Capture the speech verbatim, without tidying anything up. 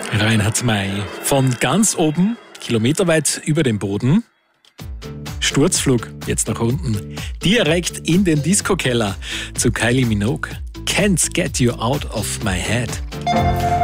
Reinhard May. Von ganz oben, kilometerweit über dem Boden. Sturzflug, jetzt nach unten. Direkt in den Disco-Keller zu Kylie Minogue. Can't get you out of my head.